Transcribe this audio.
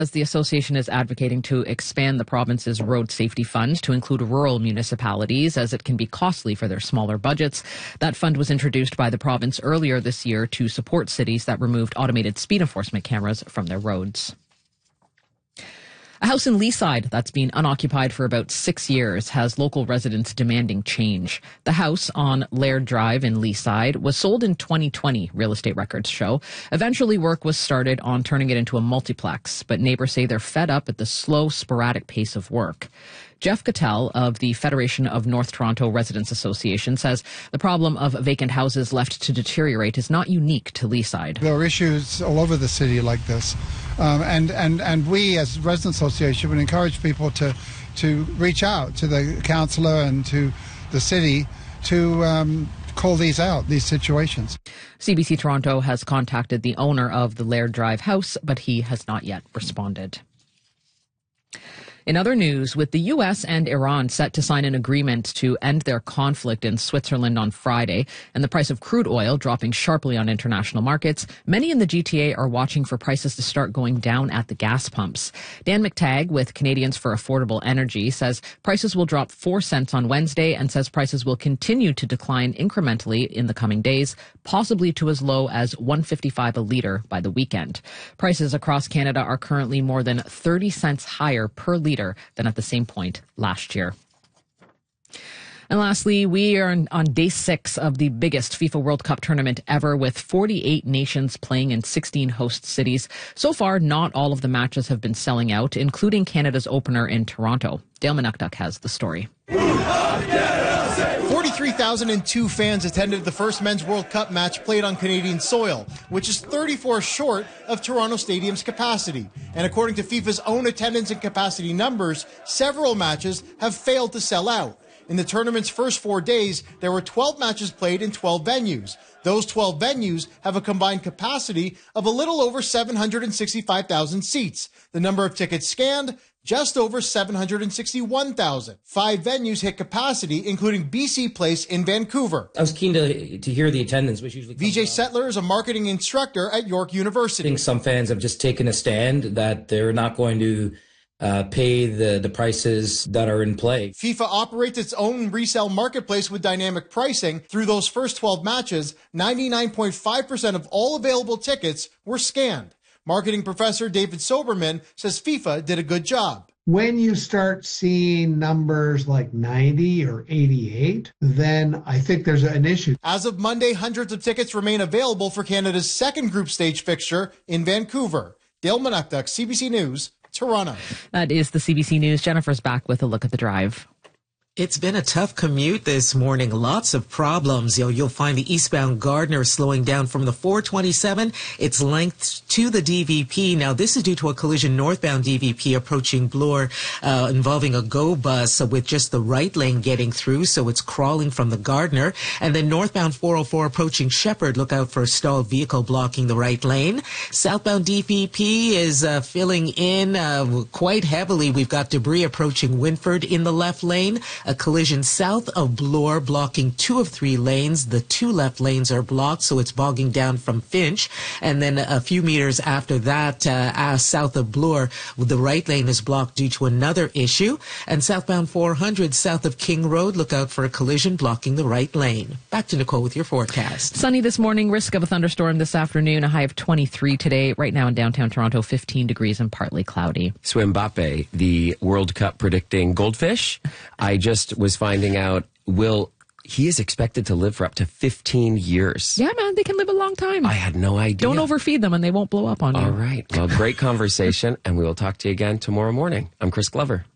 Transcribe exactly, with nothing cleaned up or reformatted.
As the association is advocating to expand the province's road safety fund to include rural municipalities, as it can be costly for their smaller budgets. That fund was introduced by the province earlier this year to support cities that removed automated speed enforcement cameras from their roads. A house in Leaside that's been unoccupied for about six years has local residents demanding change. The house on Laird Drive in Leaside was sold in twenty twenty, real estate records show. Eventually, work was started on turning it into a multiplex, but neighbors say they're fed up at the slow, sporadic pace of work. Jeff Cattell of the Federation of North Toronto Residents Association says the problem of vacant houses left to deteriorate is not unique to Leaside. There are issues all over the city like this. Um, and, and, and we as Residents Association would encourage people to, to reach out to the councillor and to the city to um, call these out, these situations. C B C Toronto has contacted the owner of the Laird Drive house, but he has not yet responded. In other news, with the U S and Iran set to sign an agreement to end their conflict in Switzerland on Friday, and the price of crude oil dropping sharply on international markets, many in the G T A are watching for prices to start going down at the gas pumps. Dan McTagg with Canadians for Affordable Energy says prices will drop four cents on Wednesday and says prices will continue to decline incrementally in the coming days, possibly to as low as one dollar fifty-five a litre by the weekend. Prices across Canada are currently more than thirty cents higher per litre than at the same point last year. And lastly, we are on day six of the biggest FIFA World Cup tournament ever, with forty-eight nations playing in sixteen host cities. So far, not all of the matches have been selling out, including Canada's opener in Toronto. Dale Manukduk has the story. forty-three thousand two fans attended the first Men's World Cup match played on Canadian soil, which is thirty-four short of Toronto Stadium's capacity. And according to FIFA's own attendance and capacity numbers, several matches have failed to sell out. In the tournament's first four days, there were twelve matches played in twelve venues. Those twelve venues have a combined capacity of a little over seven hundred sixty-five thousand seats. The number of tickets scanned, just over seven hundred sixty-one thousand. Five venues hit capacity, including B C Place in Vancouver. I was keen to to hear the attendance, which usually V J Settler is a marketing instructor at York University. I think some fans have just taken a stand that they're not going to uh, pay the, the prices that are in play. FIFA operates its own resale marketplace with dynamic pricing. Through those first twelve matches, ninety-nine point five percent of all available tickets were scanned. Marketing professor David Soberman says FIFA did a good job. When you start seeing numbers like ninety or eighty-eight, then I think there's an issue. As of Monday, hundreds of tickets remain available for Canada's second group stage fixture in Vancouver. Dale Manukduk, C B C News, Toronto. That is the C B C News. Jennifer's back with a look at the drive. It's been a tough commute this morning. Lots of problems. You'll, you'll find the eastbound Gardiner slowing down from the four twenty-seven, its length to the D V P. Now, this is due to a collision northbound D V P approaching Bloor, uh, involving a GO bus with just the right lane getting through, so it's crawling from the Gardiner. And then northbound four oh four approaching Shepherd, look out for a stalled vehicle blocking the right lane. Southbound D V P is uh, filling in uh, quite heavily. We've got debris approaching Winford in the left lane. A collision south of Bloor blocking two of three lanes. The two left lanes are blocked, so it's bogging down from Finch. And then a few meters after that, uh, uh, south of Bloor, the right lane is blocked due to another issue. And southbound four hundred south of King Road, look out for a collision blocking the right lane. Back to Nicole with your forecast. Sunny this morning, risk of a thunderstorm this afternoon, a high of twenty-three today. Right now in downtown Toronto, fifteen degrees and partly cloudy. So Mbappe, the World Cup predicting goldfish, I just was finding out, will he is expected to live for up to fifteen years. Yeah, man, they can live a long time. I had no idea. Don't overfeed them and they won't blow up on you. All right. Well, great conversation, and we will talk to you again tomorrow morning. I'm Chris Glover.